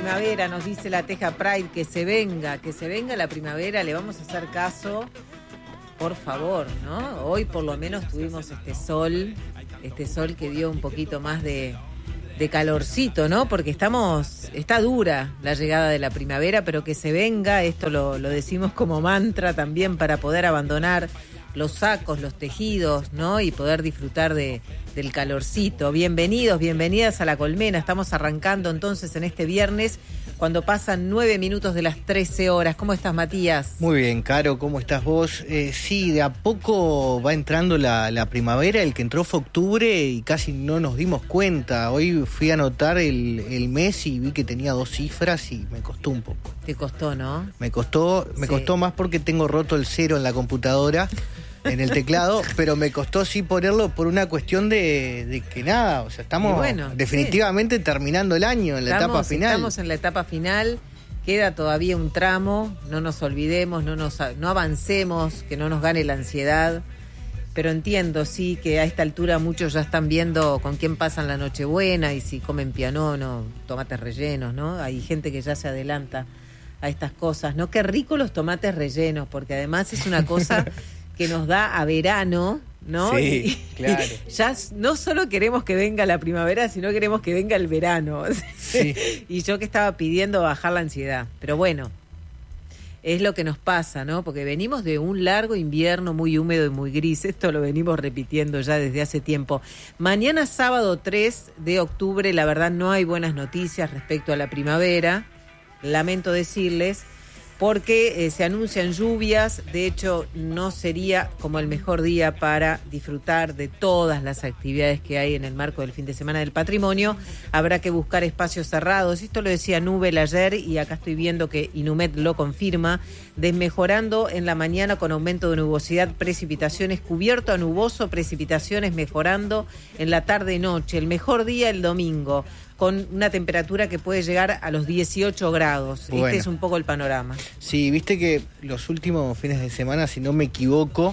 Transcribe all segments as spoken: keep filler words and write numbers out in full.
primavera, nos dice la Teja Pride, que se venga, que se venga la primavera, le vamos a hacer caso, por favor, ¿no? Hoy por lo menos tuvimos este sol, este sol que dio un poquito más de, de calorcito, ¿no? Porque estamos, está dura la llegada de la primavera, pero que se venga, esto lo, lo decimos como mantra también para poder abandonar los sacos, los tejidos, ¿no? Y poder disfrutar de, del calorcito. Bienvenidos, bienvenidas a La Colmena. Estamos arrancando entonces en este viernes, cuando pasan nueve minutos de las trece horas. ¿Cómo estás, Matías? Muy bien, Caro, ¿cómo estás vos? Eh, sí, de a poco va entrando la, la primavera. El que entró fue octubre y casi no nos dimos cuenta. Hoy fui a anotar el, el mes y vi que tenía dos cifras y me costó un poco. Te costó, ¿no? Me costó, me sí. costó más porque tengo roto el cero en la computadora. En el teclado, pero me costó sí ponerlo por una cuestión de, de que nada, o sea, estamos bueno, definitivamente sí. terminando el año, en la estamos, etapa final. Estamos en la etapa final, queda todavía un tramo, no nos olvidemos, no, nos, no avancemos, que no nos gane la ansiedad, pero entiendo, sí, que a esta altura muchos ya están viendo con quién pasan la Nochebuena y si comen pianono, tomates rellenos, ¿no? Hay gente que ya se adelanta a estas cosas, ¿no? Qué rico los tomates rellenos, porque además es una cosa que nos da a verano, ¿no? Sí, y, claro. Y ya no solo queremos que venga la primavera, sino queremos que venga el verano. Sí. Y yo que estaba pidiendo bajar la ansiedad. Pero bueno, es lo que nos pasa, ¿no? Porque venimos de un largo invierno muy húmedo y muy gris. Esto lo venimos repitiendo ya desde hace tiempo. Mañana sábado tres de octubre, la verdad no hay buenas noticias respecto a la primavera. Lamento decirles, porque eh, se anuncian lluvias. De hecho, no sería como el mejor día para disfrutar de todas las actividades que hay en el marco del fin de semana del patrimonio. Habrá que buscar espacios cerrados. Esto lo decía Nubel ayer y acá estoy viendo que Inumet lo confirma. Desmejorando en la mañana con aumento de nubosidad, precipitaciones, cubierto a nuboso, precipitaciones mejorando en la tarde-noche. El mejor día el domingo, con una temperatura que puede llegar a los dieciocho grados. Bueno. Este es un poco el panorama. Sí, viste que los últimos fines de semana, si no me equivoco,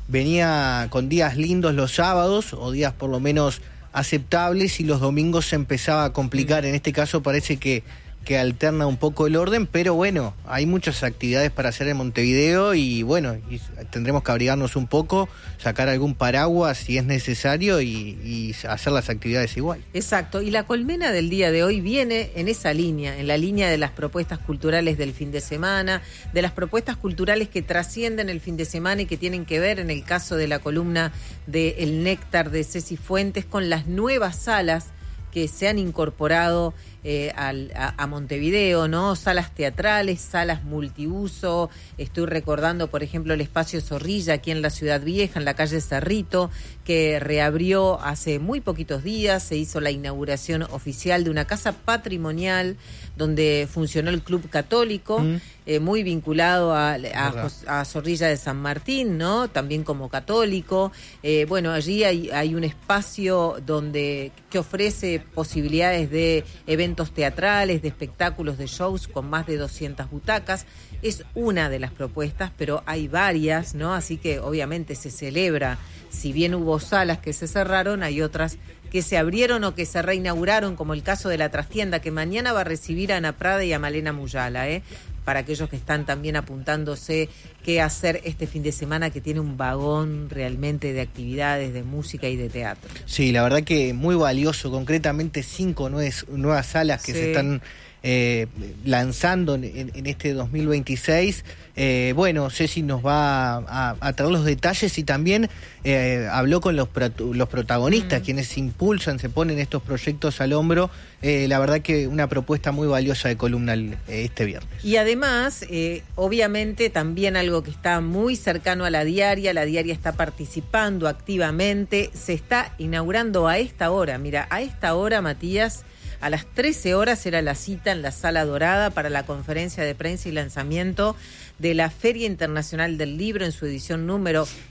venía con días lindos los sábados, o días por lo menos aceptables, y los domingos se empezaba a complicar. En este caso parece que, que alterna un poco el orden, pero bueno, hay muchas actividades para hacer en Montevideo y bueno, y tendremos que abrigarnos un poco, sacar algún paraguas si es necesario y, y hacer las actividades igual. Exacto, y la colmena del día de hoy viene en esa línea, en la línea de las propuestas culturales del fin de semana, de las propuestas culturales que trascienden el fin de semana y que tienen que ver, en el caso de la columna de El Néctar de Ceci Fuentes, con las nuevas salas que se han incorporado eh, al, a, a Montevideo, ¿no? Salas teatrales, salas multiuso. Estoy recordando, por ejemplo, el Espacio Zorrilla aquí en la Ciudad Vieja, en la calle Cerrito, que reabrió hace muy poquitos días. Se hizo la inauguración oficial de una casa patrimonial donde funcionó el Club Católico, mm. eh, muy vinculado a, a, a Zorrilla de San Martín, ¿no? También como católico. Eh, bueno, allí hay, hay un espacio donde que ofrece posibilidades de eventos teatrales, de espectáculos, de shows con más de doscientas butacas. Es una de las propuestas, pero hay varias, ¿no? Así que obviamente se celebra. Si bien hubo salas que se cerraron, hay otras que se abrieron o que se reinauguraron, como el caso de la Trastienda, que mañana va a recibir a Ana Prada y a Malena Muyala, ¿eh? Para aquellos que están también apuntándose qué hacer este fin de semana, que tiene un vagón realmente de actividades, de música y de teatro. Sí, la verdad que muy valioso, concretamente cinco nuevas, nuevas salas que sí. se están eh, lanzando en, en este dos mil veintiséis. Eh, bueno, Ceci nos va a, a traer los detalles y también eh, habló con los, los protagonistas, mm. quienes impulsan, se ponen estos proyectos al hombro. Eh, la verdad que una propuesta muy valiosa de columna el, este viernes. Y además, eh, obviamente también algo que está muy cercano a la diaria, la diaria está participando activamente, se está inaugurando a esta hora, mira, a esta hora, Matías, a las trece horas era la cita en la Sala Dorada para la conferencia de prensa y lanzamiento de la Feria Internacional del Libro en su edición número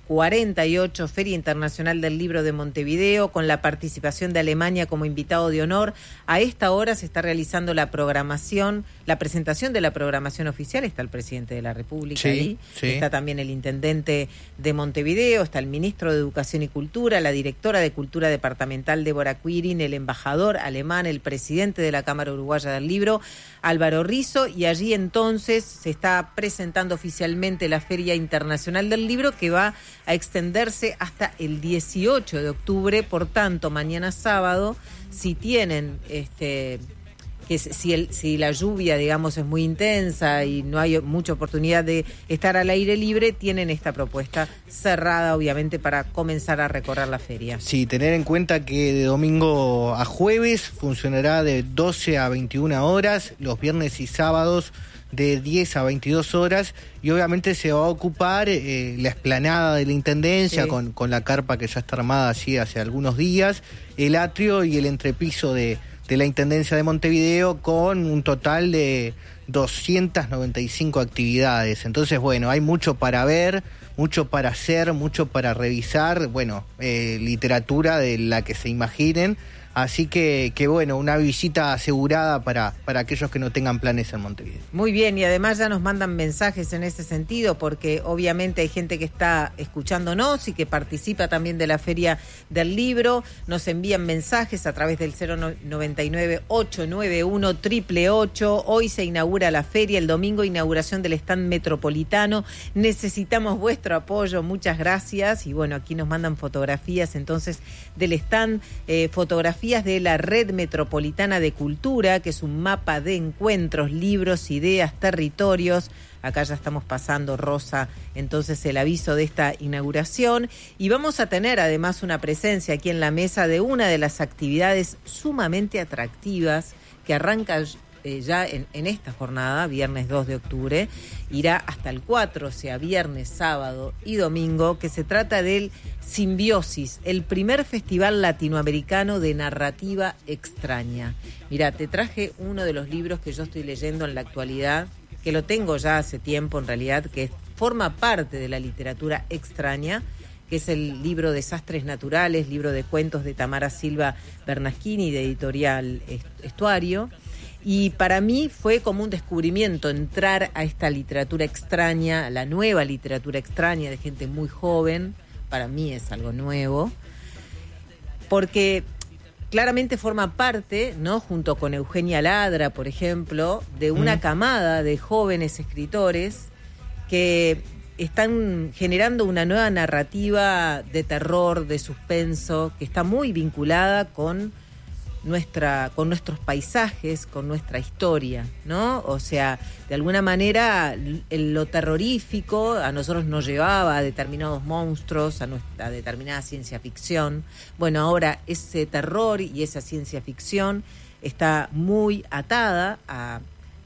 cuarenta y ocho, Feria Internacional del Libro de Montevideo, con la participación de Alemania como invitado de honor. A esta hora se está realizando la programación, la presentación de la programación oficial. Está el presidente de la República sí, ahí, sí. Está también el intendente de Montevideo, está el ministro de Educación y Cultura, la directora de Cultura Departamental Débora Quirin, el embajador alemán, el presidente de la Cámara Uruguaya del Libro, Álvaro Rizzo, y allí entonces se está presentando oficialmente la Feria Internacional del Libro, que va a extenderse hasta el dieciocho de octubre. Por tanto, mañana sábado, si tienen este que si el si la lluvia, digamos, es muy intensa y no hay mucha oportunidad de estar al aire libre, tienen esta propuesta cerrada, obviamente, para comenzar a recorrer la feria. Sí, tener en cuenta que de domingo a jueves funcionará de doce a veintiuna horas, los viernes y sábados de diez a veintidós horas, y obviamente se va a ocupar eh, la explanada de la Intendencia, sí. con, con la carpa que ya está armada así hace algunos días, el atrio y el entrepiso de de la Intendencia de Montevideo, con un total de doscientas noventa y cinco actividades. Entonces, bueno, hay mucho para ver, mucho para hacer, mucho para revisar, bueno, eh, literatura de la que se imaginen. Así que, que bueno, una visita asegurada para, para aquellos que no tengan planes en Montevideo. Muy bien, y además ya nos mandan mensajes en ese sentido, porque obviamente hay gente que está escuchándonos y que participa también de la Feria del Libro. Nos envían mensajes a través del cero noventa y nueve, ocho nueve uno, ocho ocho ocho. Hoy se inaugura la feria, el domingo inauguración del stand metropolitano. Necesitamos vuestro apoyo, muchas gracias. Y bueno, aquí nos mandan fotografías entonces del stand, eh, fotografías de la Red Metropolitana de Cultura, que es un mapa de encuentros, libros, ideas, territorios. Acá ya estamos pasando, Rosa, entonces el aviso de esta inauguración. Y vamos a tener además una presencia aquí en la mesa de una de las actividades sumamente atractivas que arranca eh, ya en, en esta jornada, viernes dos de octubre, irá hasta el cuatro, o sea, viernes, sábado y domingo, que se trata del Simbiosis, el primer festival latinoamericano de narrativa extraña. Mira, te traje uno de los libros que yo estoy leyendo en la actualidad, que lo tengo ya hace tiempo en realidad, que forma parte de la literatura extraña, que es el libro Desastres Naturales, libro de cuentos de Tamara Silva Bernaschini, de Editorial Estuario. Y para mí fue como un descubrimiento entrar a esta literatura extraña, la nueva literatura extraña de gente muy joven. Para mí es algo nuevo, porque claramente forma parte, ¿no?, junto con Eugenia Ladra, por ejemplo, de una mm. camada de jóvenes escritores que están generando una nueva narrativa de terror, de suspenso, que está muy vinculada con nuestra, con nuestros paisajes, con nuestra historia, ¿no? O sea, de alguna manera lo terrorífico a nosotros nos llevaba a determinados monstruos, a, nuestra, a determinada ciencia ficción. Bueno, ahora ese terror y esa ciencia ficción está muy atada a,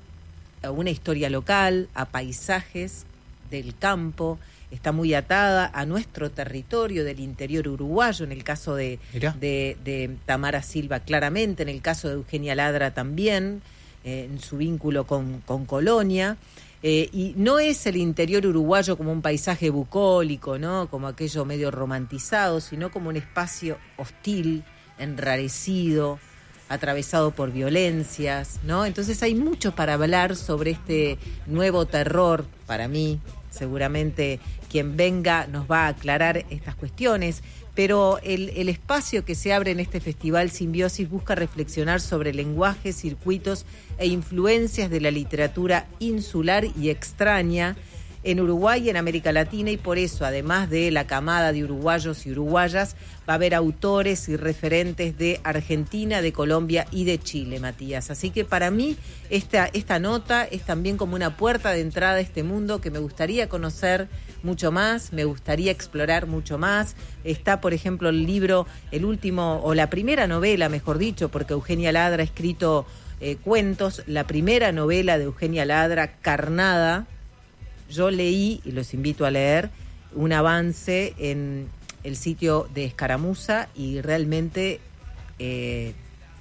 a una historia local, a paisajes del campo, está muy atada a nuestro territorio del interior uruguayo, en el caso de, de, de Tamara Silva claramente, en el caso de Eugenia Ladra también, eh, en su vínculo con, con Colonia, eh, y no es el interior uruguayo como un paisaje bucólico, ¿no?, como aquello medio romantizado, sino como un espacio hostil, enrarecido, atravesado por violencias, ¿no? Entonces hay mucho para hablar sobre este nuevo terror, para mí. Seguramente quien venga nos va a aclarar estas cuestiones, pero el, el espacio que se abre en este Festival Simbiosis busca reflexionar sobre lenguajes, circuitos e influencias de la literatura insular y extraña en Uruguay y en América Latina, y por eso, además de la camada de uruguayos y uruguayas, va a haber autores y referentes de Argentina, de Colombia y de Chile, Matías. Así que para mí esta, esta nota es también como una puerta de entrada a este mundo que me gustaría conocer mucho más, me gustaría explorar mucho más. Está, por ejemplo, el libro, el último, o la primera novela, mejor dicho, porque Eugenia Ladra ha escrito eh, cuentos, la primera novela de Eugenia Ladra, Carnada. Yo leí, y los invito a leer, un avance en el sitio de Escaramuza y realmente eh,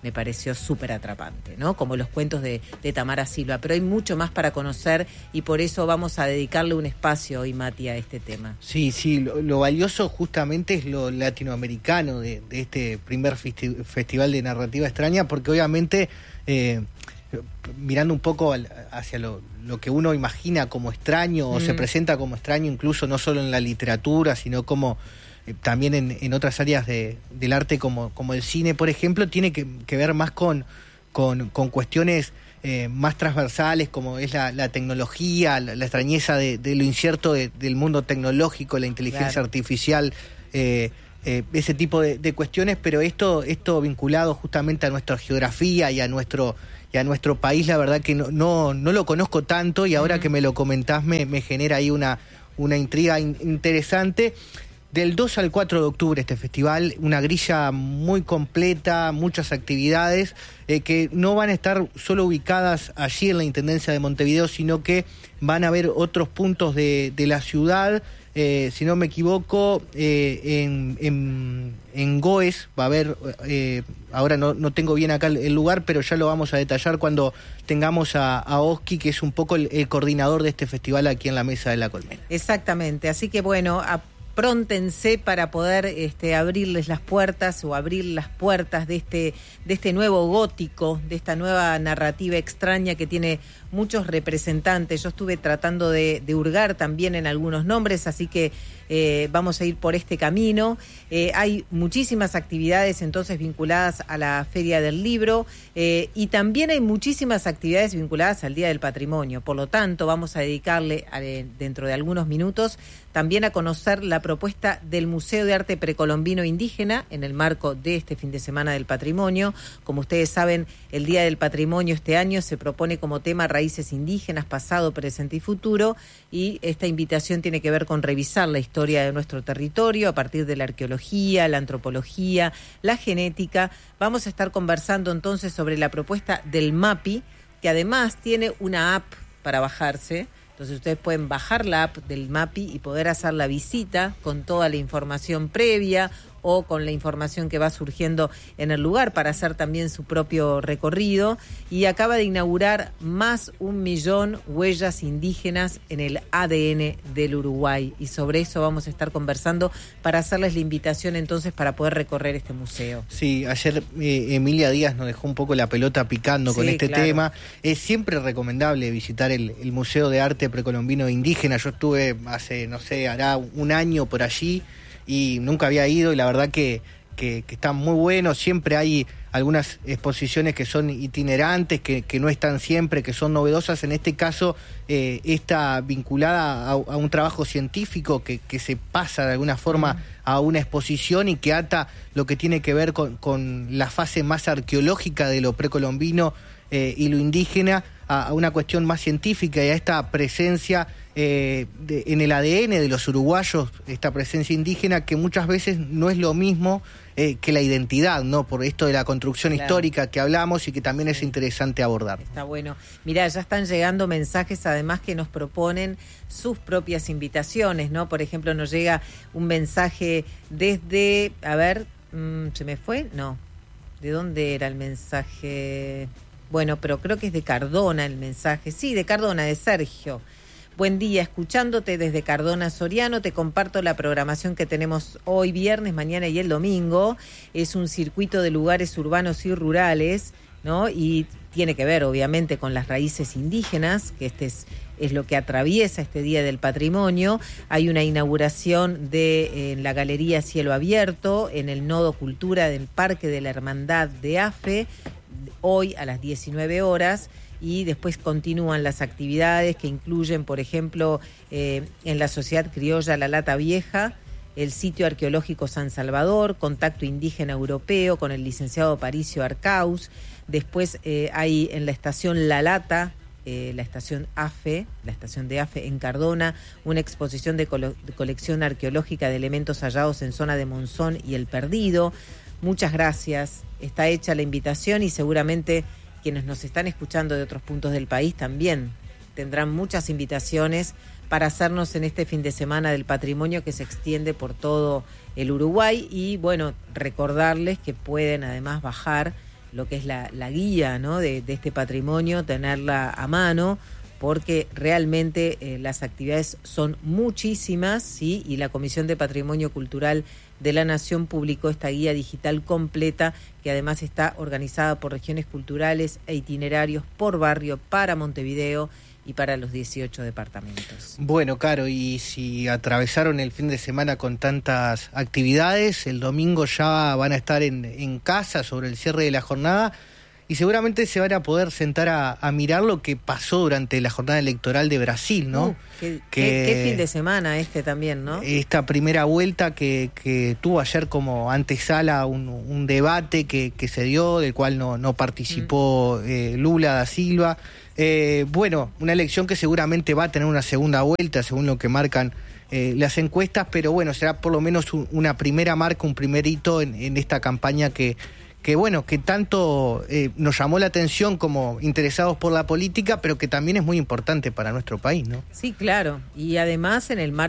me pareció súper atrapante, ¿no? Como los cuentos de, de Tamara Silva, pero hay mucho más para conocer y por eso vamos a dedicarle un espacio hoy, Mati, a este tema. Sí, sí, lo, lo valioso justamente es lo latinoamericano de, de este primer festi- festival de narrativa extraña, porque obviamente eh, mirando un poco al, hacia lo, lo que uno imagina como extraño, mm. o se presenta como extraño incluso no solo en la literatura, sino como también en, en otras áreas de, del arte como, como el cine, por ejemplo, tiene que, que ver más con, con, con cuestiones eh, más transversales, como es la, la tecnología, la, la extrañeza de, de lo incierto de, del mundo tecnológico, la inteligencia claro. artificial, eh, eh, ese tipo de, de cuestiones, pero esto, esto vinculado justamente a nuestra geografía y a nuestro, y a nuestro país, la verdad que no, no, no lo conozco tanto y ahora uh-huh. que me lo comentás me, me genera ahí una, una intriga in, interesante. Del dos al cuatro de octubre este festival, una grilla muy completa, muchas actividades eh, que no van a estar solo ubicadas allí en la Intendencia de Montevideo, sino que van a haber otros puntos de, de la ciudad. Eh, si no me equivoco, eh, en, en, en Goes va a haber, eh, ahora no, no tengo bien acá el, el lugar, pero ya lo vamos a detallar cuando tengamos a, a Oski, que es un poco el, el coordinador de este festival aquí en la Mesa de la Colmena. Exactamente, así que bueno, a Próntense para poder este, abrirles las puertas o abrir las puertas de este, de este nuevo gótico, de esta nueva narrativa extraña que tiene muchos representantes. Yo estuve tratando de, de hurgar también en algunos nombres, así que eh, vamos a ir por este camino. Eh, hay muchísimas actividades entonces vinculadas a la Feria del Libro eh, y también hay muchísimas actividades vinculadas al Día del Patrimonio. Por lo tanto, vamos a dedicarle a, dentro de algunos minutos también a conocer la propuesta del Museo de Arte Precolombino Indígena en el marco de este fin de semana del patrimonio. Como ustedes saben, el Día del Patrimonio este año se propone como tema raíces indígenas, pasado, presente y futuro, y esta invitación tiene que ver con revisar la historia de nuestro territorio a partir de la arqueología, la antropología, la genética. Vamos a estar conversando entonces sobre la propuesta del MAPI, que además tiene una app para bajarse. Entonces ustedes pueden bajar la app del MAPI y poder hacer la visita con toda la información previa o con la información que va surgiendo en el lugar para hacer también su propio recorrido. Y acaba de inaugurar más un millón huellas indígenas en el A D N del Uruguay. Y sobre eso vamos a estar conversando para hacerles la invitación entonces para poder recorrer este museo. Sí, ayer eh, Emilia Díaz nos dejó un poco la pelota picando sí, con este claro. tema. Es siempre recomendable visitar el, el Museo de Arte Precolombino Indígena. Yo estuve hace, no sé, hará un año por allí y nunca había ido y la verdad que, que, que está muy bueno. Siempre hay algunas exposiciones que son itinerantes, que, que no están siempre, que son novedosas. En este caso eh, está vinculada a, a un trabajo científico que, que se pasa de alguna forma mm. a una exposición y que ata lo que tiene que ver con, con la fase más arqueológica de lo precolombino eh, y lo indígena a, a una cuestión más científica y a esta presencia Eh, de, en el A D N de los uruguayos, esta presencia indígena que muchas veces no es lo mismo eh, que la identidad, ¿no? Por esto de la construcción claro. histórica que hablamos y que también es interesante abordar. Está bueno. Mirá, ya están llegando mensajes además que nos proponen sus propias invitaciones, ¿no? Por ejemplo, nos llega un mensaje desde, a ver, mmm, ¿se me fue? No. ¿De dónde era el mensaje? Bueno, pero creo que es de Cardona el mensaje. Sí, de Cardona, de Sergio. Buen día, escuchándote desde Cardona Soriano, te comparto la programación que tenemos hoy viernes, mañana y el domingo. Es un circuito de lugares urbanos y rurales, ¿no? Y tiene que ver, obviamente, con las raíces indígenas, que este es, es lo que atraviesa este Día del Patrimonio. Hay una inauguración de en la Galería Cielo Abierto, en el Nodo Cultura del Parque de la Hermandad de AFE, hoy a las diecinueve horas. Y después continúan las actividades que incluyen, por ejemplo, eh, en la Sociedad Criolla La Lata Vieja, el sitio arqueológico San Salvador, contacto indígena europeo con el licenciado Paricio Arcaus. Después eh, hay en la estación La Lata, eh, la estación AFE, la estación de AFE en Cardona, una exposición de, colo- de colección arqueológica de elementos hallados en zona de Monzón y El Perdido. Muchas gracias. Está hecha la invitación y seguramente quienes nos están escuchando de otros puntos del país también tendrán muchas invitaciones para hacernos en este fin de semana del patrimonio que se extiende por todo el Uruguay. Y bueno, recordarles que pueden además bajar lo que es la, la guía, ¿no? de, de este patrimonio, tenerla a mano, porque realmente eh, las actividades son muchísimas, ¿sí? Y la Comisión de Patrimonio Cultural de la Nación publicó esta guía digital completa, que además está organizada por regiones culturales e itinerarios por barrio para Montevideo y para los dieciocho departamentos. Bueno, Caro, y si atravesaron el fin de semana con tantas actividades, el domingo ya van a estar en, en casa sobre el cierre de la jornada, y seguramente se van a poder sentar a, a mirar lo que pasó durante la jornada electoral de Brasil, ¿no? Uh, qué, que, qué, qué fin de semana este también, ¿no? Esta primera vuelta que, que tuvo ayer como antesala un, un debate que, que se dio, del cual no, no participó mm. eh, Lula da Silva. Eh, bueno, una elección que seguramente va a tener una segunda vuelta, según lo que marcan eh, las encuestas, pero bueno, será por lo menos un, una primera marca, un primer hito en, en esta campaña que... que bueno, que tanto eh, nos llamó la atención como interesados por la política, pero que también es muy importante para nuestro país, ¿no? Sí, claro, y además en el marco